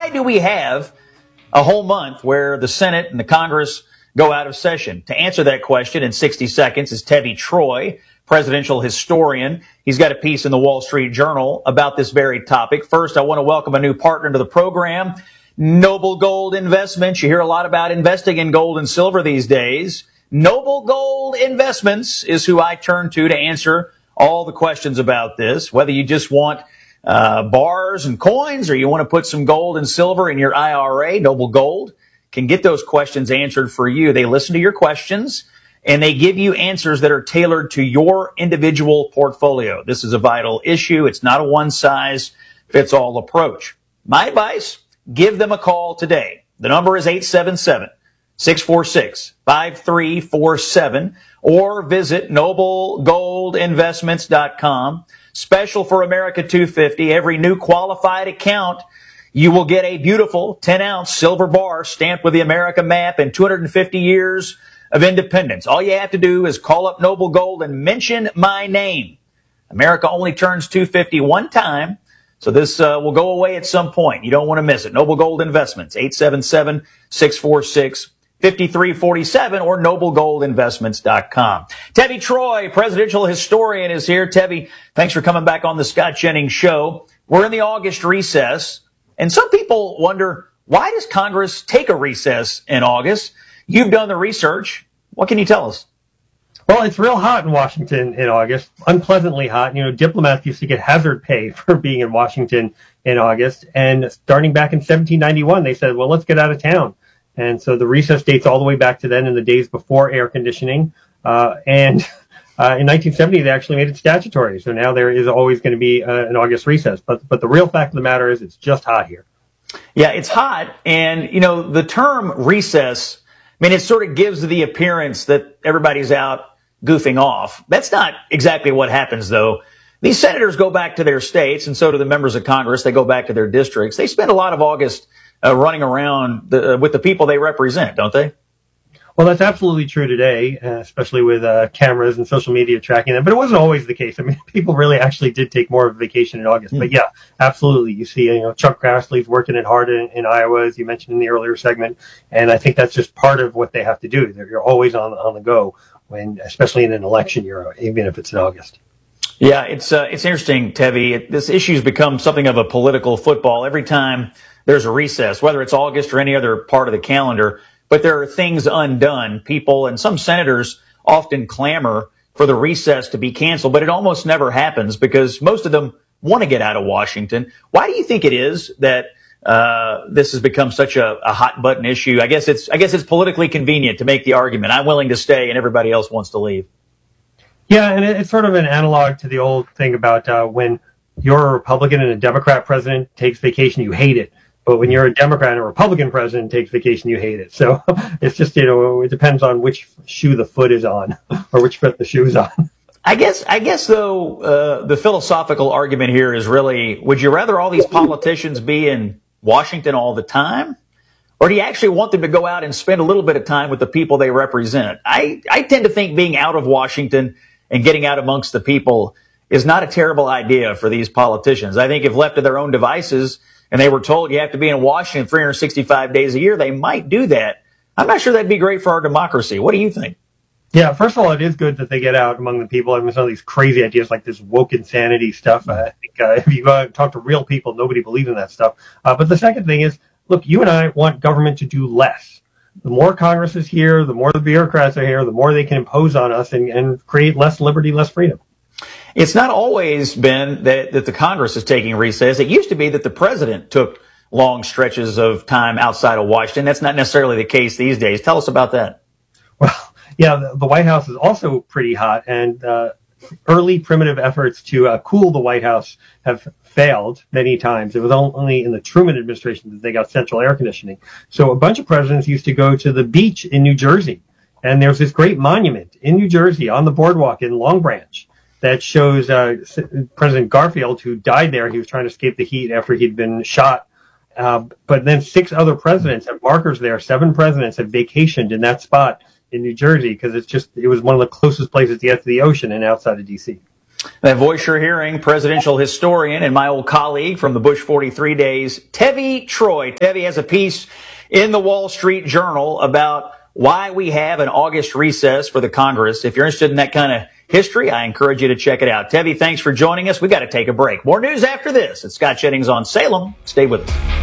why do we have a whole month where the Senate and the Congress go out of session? To answer that question in 60 seconds is Tevi Troy, presidential historian. He's got a piece in the Wall Street Journal about this very topic. First, I want to welcome a new partner to the program, Noble Gold Investments. You hear a lot about investing in gold and silver these days. Noble Gold Investments is who I turn to answer all the questions about this, whether you just want bars and coins or you want to put some gold and silver in your IRA. Noble Gold can get those questions answered for you. They listen to your questions and they give you answers that are tailored to your individual portfolio. This is a vital issue. It's not a one-size-fits-all approach. My advice, give them a call today. The number is 877-646-5347 or visit noblegoldinvestments.com. Special for America 250, every new qualified account, you will get a beautiful 10-ounce silver bar stamped with the America map and 250 years of independence. All you have to do is call up Noble Gold and mention my name. America only turns 250 one time, so this will go away at some point. You don't want to miss it. Noble Gold Investments, 877-646-5347 or noblegoldinvestments.com. Tevi Troy, presidential historian, is here. Tevi, thanks for coming back on the Scott Jennings Show. We're in the August recess, and some people wonder, why does Congress take a recess in August? You've done the research. What can you tell us? Well, it's real hot in Washington in August, unpleasantly hot. You know, diplomats used to get hazard pay for being in Washington in August. And starting back in 1791, they said, well, let's get out of town. And so the recess dates all the way back to then in the days before air conditioning. In 1970, they actually made it statutory. So now there is always going to be an August recess. But the real fact of the matter is it's just hot here. Yeah, it's hot. And, you know, the term recess, I mean, it sort of gives the appearance that everybody's out goofing off. That's not exactly what happens, though. These senators go back to their states, and so do the members of Congress. They go back to their districts. They spend a lot of August running around with the people they represent, don't they? Well, that's absolutely true today, especially with cameras and social media tracking them. But it wasn't always the case. I mean, people really actually did take more of a vacation in August. But yeah, absolutely. You see, Chuck Grassley's working it hard in Iowa, as you mentioned in the earlier segment. And I think that's just part of what they have to do. You're always on the go, especially in an election year, even if it's in August. Yeah, it's interesting, Tevi. This issue's become something of a political football. Every time there's a recess, whether it's August or any other part of the calendar, but there are things undone. People and some senators often clamor for the recess to be canceled, but it almost never happens because most of them want to get out of Washington. Why do you think it is that this has become such a hot button issue? I guess it's politically convenient to make the argument, I'm willing to stay and everybody else wants to leave. Yeah, and it's sort of an analog to the old thing about when you're a Republican and a Democrat president takes vacation, you hate it. But when you're a Democrat and a Republican president takes vacation, you hate it. So it's just, it depends on which shoe the foot is on or which foot the shoe is on. I guess though, the philosophical argument here is really, would you rather all these politicians be in Washington all the time? Or do you actually want them to go out and spend a little bit of time with the people they represent? I tend to think being out of Washington and getting out amongst the people is not a terrible idea for these politicians. I think if left to their own devices and they were told you have to be in Washington 365 days a year, they might do that. I'm not sure that'd be great for our democracy. What do you think? Yeah, first of all, it is good that they get out among the people. I mean, some of these crazy ideas like this woke insanity stuff. I think if you go out and talk to real people, nobody believes in that stuff. But the second thing is, look, you and I want government to do less. The more Congress is here, the more the bureaucrats are here, the more they can impose on us and create less liberty, less freedom. It's not always been that the Congress is taking recess. It used to be that the president took long stretches of time outside of Washington. That's not necessarily the case these days. Tell us about that. Well, yeah, the White House is also pretty hot, and early primitive efforts to cool the White House have failed many times. It was only in the Truman administration that they got central air conditioning. So a bunch of presidents used to go to the beach in New Jersey, and there's this great monument in New Jersey on the boardwalk in Long Branch that shows President Garfield, who died there. He was trying to escape the heat after he'd been shot. But then 6 other presidents have markers there. 7 presidents have vacationed in that spot in New Jersey because it was one of the closest places to get to the ocean and outside of D.C. That voice you're hearing, presidential historian and my old colleague from the Bush 43 days, Tevi Troy. Tevi has a piece in the Wall Street Journal about why we have an August recess for the Congress. If you're interested in that kind of history, I encourage you to check it out. Tevi, thanks for joining us. We got to take a break. More news after this. It's Scott Jennings on Salem. Stay with us.